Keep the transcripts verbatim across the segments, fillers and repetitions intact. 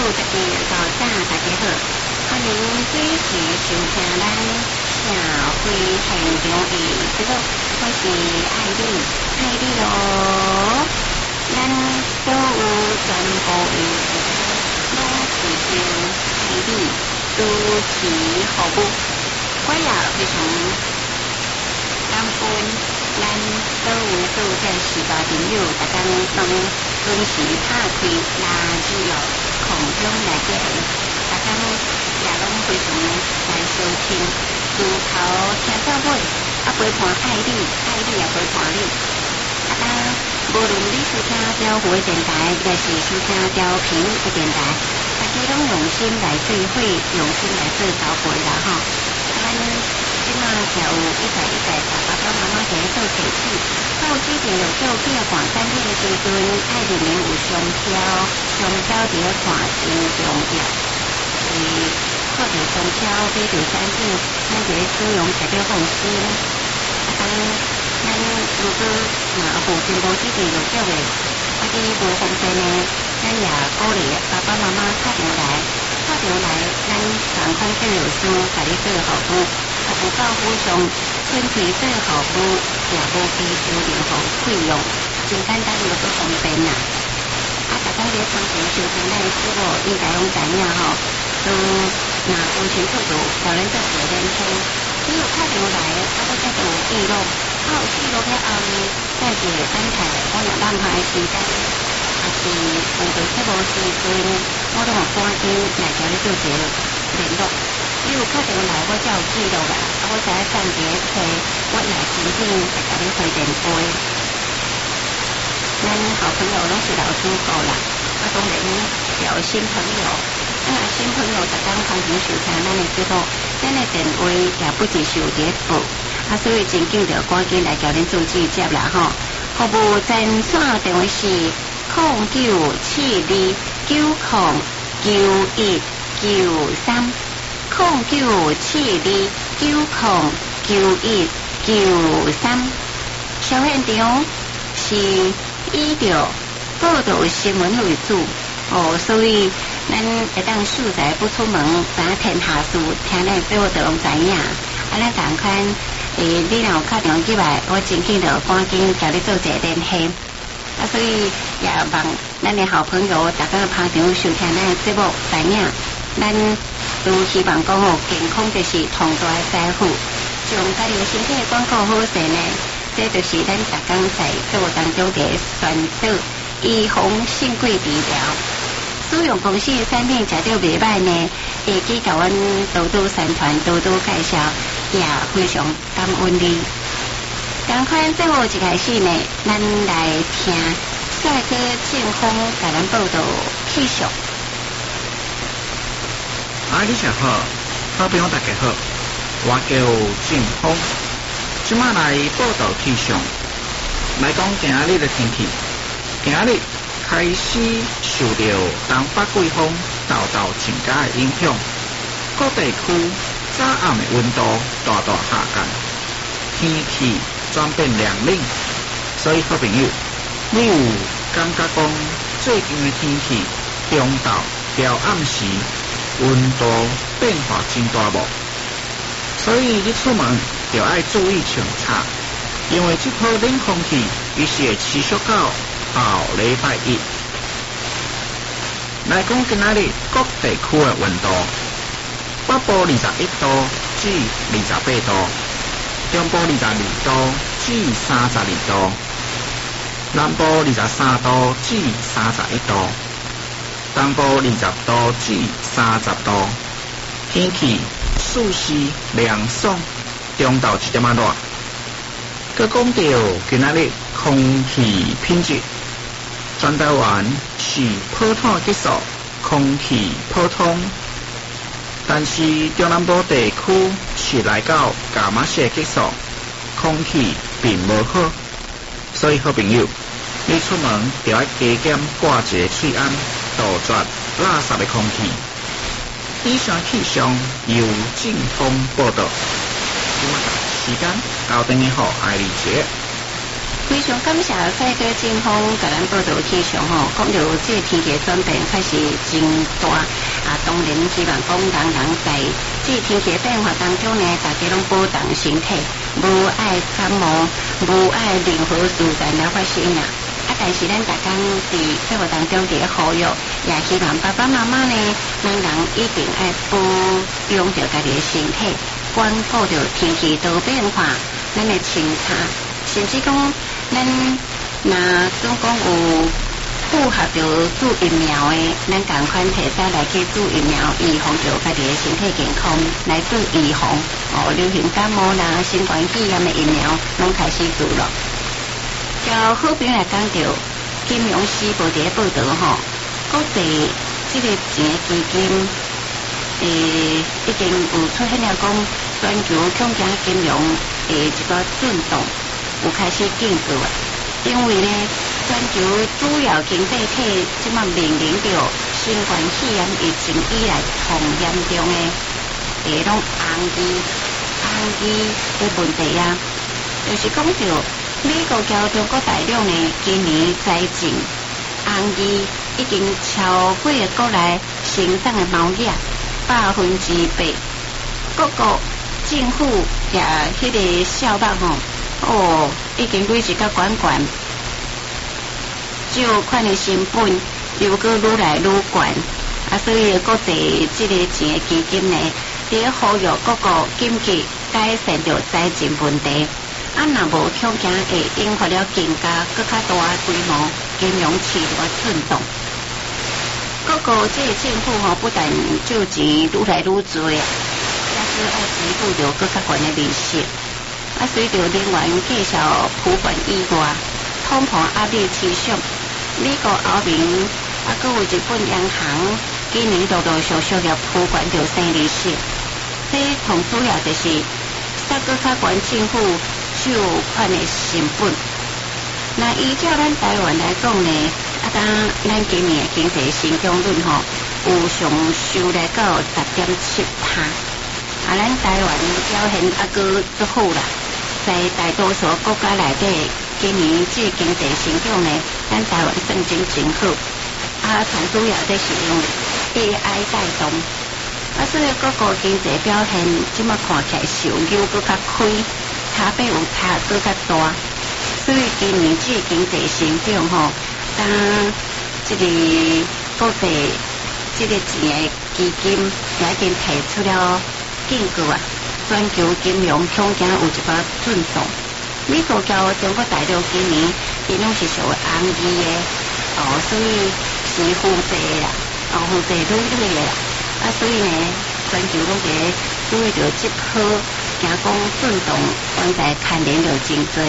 十二早早大家好，欢迎准时收听咱社会现场的节目，我是艾丽，艾丽哦。咱所有全部的拢是由艾丽主持服务，我也非常感恩。咱所有做这时代朋友，大家拢准时拍开垃圾哦，空中来接人，大家也拢非常来收听，如头听到尾，啊陪伴爱你，爱你也陪伴你。啊，无论你收听调湖的电台，还是收听调频的电台，大家拢用心来聚会，用心来做交配啦吼。咱即马就有一代一代爸爸爸妈妈在做提醒，到指定有照片看产品的时阵，爱里面有商标，商标伫咧看真重要。诶，看到商标买到产品，咱就咧使用才叫放心。啊，当咱如果若附近无指定有照的，啊伫无方便呢，咱也鼓励爸爸妈妈打电话来，打电话来，咱航空治疗师甲你做服务。啊，有到府上先提做服务，也无低收任何费用，真简单又不方便啦。啊，大家咧常常收听咱的节目，应该拢知影吼，都若工程速度，教咱做做练习。只有打电话来，啊，我才有记录，啊有记录了后呢，再是等待我若安排时间，啊是遇到节目时阵，我都有赶紧来甲你做一个联络。你有打电话来，我才有记录啦。啊，我才上一个册，我也真正会甲你回电话。咱好朋友拢是老主顾啦，啊，当然也有新朋友。啊，新朋友逐工通常收听咱的节目，咱的电话也不只是有伫报，啊，所以真紧着赶紧来叫恁做记接啦吼。服务专线电话是零九七二九零九一九三。零九七二九零九一九三，小现场是以着报道新闻为主哦，所以咱会当素材不出门，咱天下事听咱报道拢知影。啊，咱赶快诶，你若有打电话进来，我真紧就赶紧甲你做一个联系。啊，所以也望咱的好朋友大家旁场收听咱的节目，知影咱。都希望讲哦，健康就是同大的财富，将家己的身体管顾好势呢，这就是咱逐工在做当中的选择预防胜过治疗。使用公司的产品食到袂歹呢，会去甲阮多多宣传、多多介绍，也非常感恩你。赶快节目一开始呢，咱来听帅哥建峰甲咱报道气象。 啊，你正好，好朋友大家好，我叫建峰，即马来报道气象，来讲今仔日的天气。今仔日开始受到东北季风豆豆增加的影响，各地区早暗的温度大大下降，天气转变凉冷，所以好朋友，你有感觉讲最近的天气中昼到暗时？温度变化真大无，所以你出门就要注意穿插，因为这波冷空气伊是会持续到后礼拜一。来讲今仔日各地区的温度，北部二十一度至二十八度，中部二十二度至三十二度，南部二十三度至三十一度。东部二十度至三十度，天气舒适凉爽，中昼一点仔热。佮讲到今仔日空气品质，全台湾是普通结束，空气普通，但是中南部地区是来到伽马式结束，空气并无好，所以好朋友，你出门就要加减挂一个喙安。杜绝垃圾的空气。以上气象由正风报道。时间交等你好，爱丽姐。 非常感谢世界政府甲咱报道气象吼，讲到这天气转变开始真大啊，当然希望讲人人在这天气变化当中呢，大家拢保重身体，无爱感冒，无爱任何事情来发生啦。啊，但是咱大家伫生活当中伫咧呼吁，也希望爸爸妈妈呢，人人一定爱保养着家己的身体，关顾着天气多变化，咱的清查，甚至讲。咱若总讲有符合着注疫苗的，咱赶快提早来去注疫苗，预防着家己的身体健康，来做预防哦，流行感冒啦、新冠肺炎的疫苗拢开始做了。交好朋友来讲着金融时报伫报道吼，国际这个钱基金诶、欸、已经有出现了讲全球恐惊金融诶一个震动。有开始警告啊，因为呢，全球主要经济体即马面临着新冠肺炎疫情以来上严重的诶，拢红字红字的问题啊，就是讲着美国交中国大陆呢，今年财政红字已经超过国内生产的贸易百分之八，各国政府也迄个效目吼。哦，已经累积到管管，借款的成本又搁愈来愈悬，啊，所以国际这个钱的基金呢，伫咧呼吁各国紧急改善着财政问题，啊，若无恐惊会引发了更加搁较大规模金融市场震动。各国这个政府吼，不但借钱愈来愈多，也是爱支付着搁较悬的利息。啊，随着能源继续普遍以外，通膨压力持续。美国欧盟啊，搁有日本央行今年陆陆续续了普管着生利息，这同主要就是萨搁较悬政府借款的成本。那依照咱台湾来讲呢，啊，当咱今年的经济成长率吼，有上修来到十点七趴，啊，咱台湾表现啊搁足好啦。在大多数国家内底，今年这经济成长呢，咱台湾算真真好。啊，从主要的是用 A I 带动，啊，所以各个经济表现，即马看起来受益搁较开，差别有差搁较大。所以今年这经济成长吼，当这个国际这个钱的基金也已经提出了警告啊。全球金融恐惊有一个震动，美国交中国大陆今年因拢是属于红字的，哦，所以是负债啦，哦，负债愈愈的啦，啊，所以呢，全球拢在注意着这颗，惊讲震动，现在牵连着真多。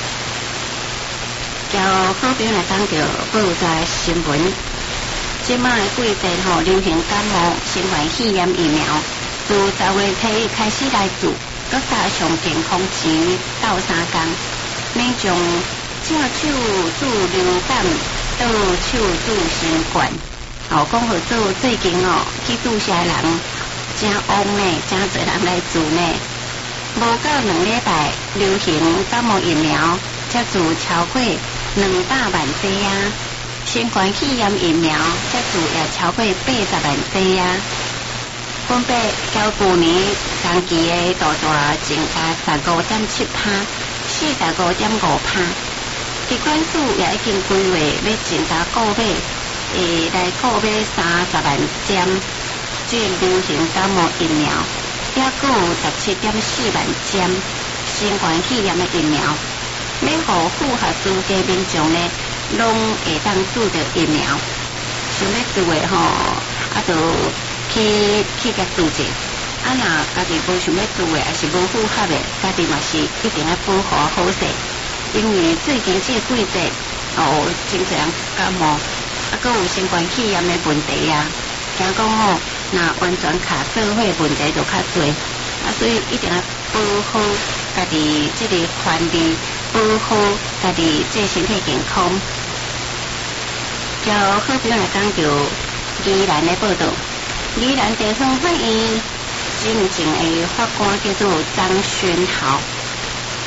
交好朋友来讲着报在新闻，即摆的季节吼，流行感冒、新冠肺炎疫苗。自十月底开始来做，搁加上健康钱斗三工，免将正手治流感，倒手治新冠。哦，讲好做最近哦，去注射人真旺呢，真侪人来做呢。无到两礼拜，流行感冒疫苗才做超过两百万剂啊，新冠肺炎疫苗才做也超过八十万剂啊。分别较去年同期的大大增加十五点七趴、四十五点五趴。疾管署也已经规划要增加购买，诶，来购买三十万针这流行感冒疫苗，也搁有十七点四万针新冠肺炎的疫苗，免互符合资格民众呢，拢会当注着疫苗。想要注的吼，啊，就去去甲注者，啊，若家己无想要注的，还是无符合的，家己嘛是一定要保护好势。因为最近这季节，哦，真侪人感冒，啊，搁有新冠肺炎的问题啊，惊讲吼，若完全卡社会问题就较多，啊，所以一定要保护家己这个权利，保护家己这身体健康。交好朋友来讲就宜兰的报道，宜兰地方法院真正的法官叫做张宣豪。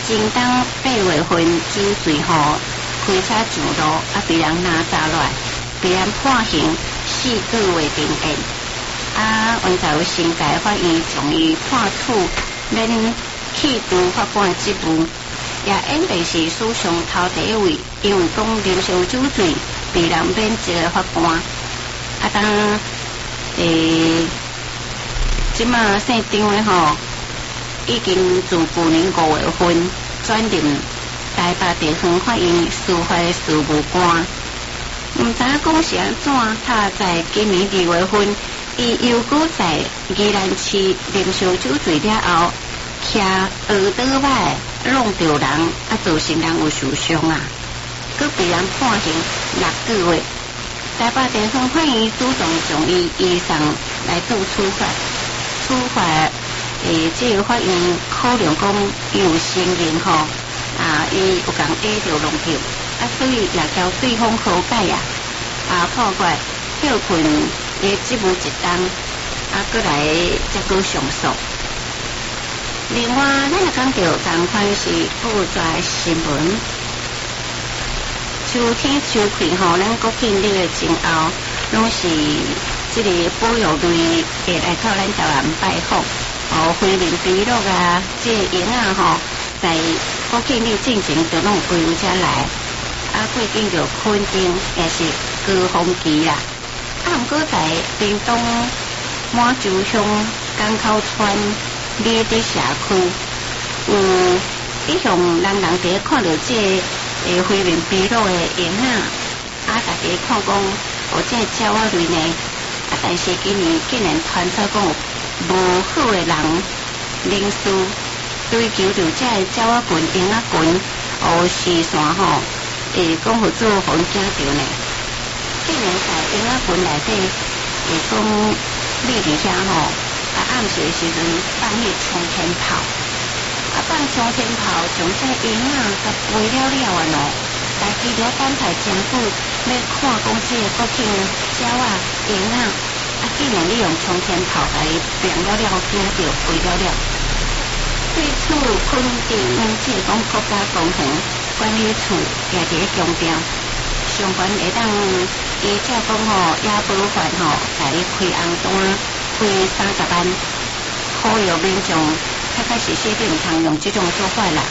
正当八月份酒醉吼，开车上路，啊被人拿查来，被人判刑四个月定谳。啊，原在有新界法院将伊判处免弃除法官职务，也因为是史上头第一位，因为讲啉烧酒醉被人免职的法官。啊，当诶，即马姓张的吼，已经自去年五月份转任台北地方法院司法事务官。毋知影讲是安怎，他在今年二月份，伊又搁在宜兰市啉烧酒醉了后，骑二倒摆弄着人，啊造成人有受伤啊，搁被人判刑六个月。台北地方法院主动将伊移送来做处罚，处罚诶，即个法院考量讲伊有承认吼，啊，伊有共挨着弄着，啊，所以也交对方和解啊，啊，破决休困伊职务一档，啊，过来再搁上诉。另外，咱也讲到同款是报纸新闻。秋天秋季吼，咱国庆日的前后，拢是即个保育类会来到咱台湾拜访，哦，花莲比乐啊，即个营啊吼，在国庆日进前就拢有归有遮来，啊，过境就垦丁也是高峰期啦。啊，毋过在屏东满洲乡港口村里的社区，有一向人人伫看到即个。诶，花莲比乐的营啊，啊，大家看讲，哦，这鸟仔类呢，啊，但是今年竟然传出讲有无好的人领事追求着这鸟仔群、营仔群，哦，是线吼，诶，讲互做互惊着呢，竟然在营仔群内底，会讲你伫遐吼，啊，暗时的时阵放迄冲天炮。啊，放冲天炮，从这营啊，甲飞了了啊喏！大家了等待真久，要看讲这个国庆鸟啊、营啊，啊，竟然利用冲天炮来变了了，惊着飞了了。对此，肯定即个讲国家公园管理处也伫咧强调，相关会当依照讲吼野保法吼来开红单，开三十万，呼吁民众。较开始设定通用这种做法啦，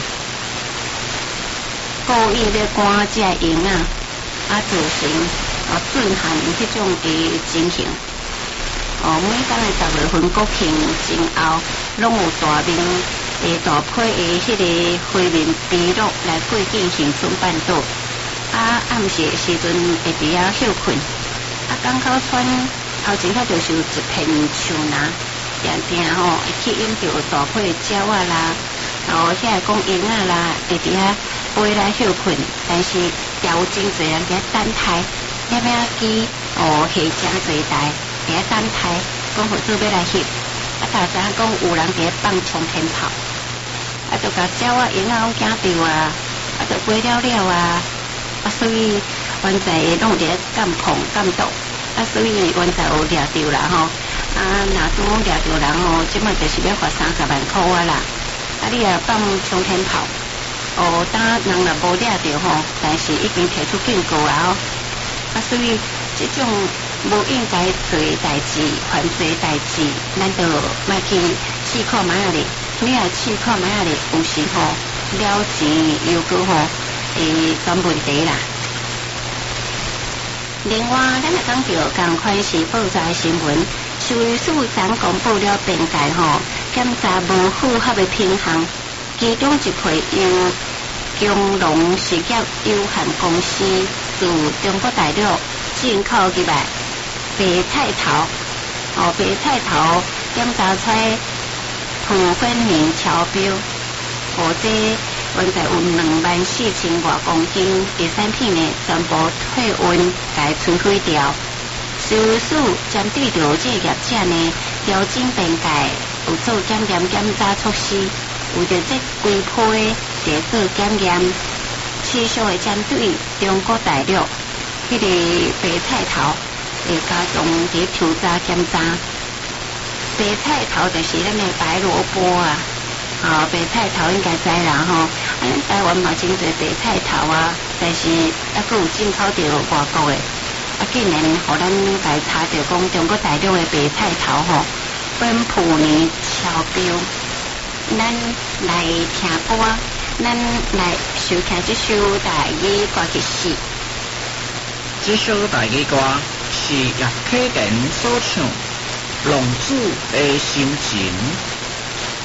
故意咧赶这营啊，啊造成啊震撼这种的情形。哦，每当的十月份国庆前后，拢有大名诶大批的迄个花莲比乐来过境行村办桌，啊暗时的时阵会伫遐休困，啊港口村后前遐就是有一片树林。定定吼，会去引着大批鸟仔啦，然后遐讲鹰仔啦，会伫遐飞来休困，但是也有真侪人伫遐等待，遐边机哦下真侪台，伫遐等待，讲好做要来翕，啊，大家讲有人伫遐放冲天炮，啊，就甲鸟仔鹰仔拢惊着啊，啊，就飞了了啊，啊，所以原在拢伫遐监控监督，啊，所以原在有掠着啦吼。啊，若拄讲掠着人哦，即摆就是要罚三十万块啊啦！啊，你啊放冲天炮，哦，当人若无掠着吼，但是已经提出警告啊哦，啊，所以这种无应该做的代志、犯罪代志，咱就莫去试看卖啊哩。你若试看卖啊哩，有时吼了钱又搁吼诶专问题啦。另外，咱也讲到共款是报纸新闻。事务所昨公布了评价吼，检查无符合的品项，其中一批由江龙实业有限公司自中国大陆进口入来白菜头，哦，白菜头检查出土分明超标，哦，这原在有两万四千外公斤的产品呢，全部退运该摧毁掉。事务所针对着这业者呢，调整评价，有做检验检查措施，为着这规批在做检验，持续的针对中国大陆迄个白菜头，会加重伫抽查检查。白菜头就是咱的白萝卜啊， 哦，白菜头应该知啦吼，啊，咱台湾嘛真侪白菜头啊，但是还佫有进口到外国的，啊，竟然互咱来查着讲中国大陆的白菜头吼，本普年超标。咱来听歌，咱来收听这首台语歌曲是。 这首台语歌是叶启田所唱《浪子的心情》。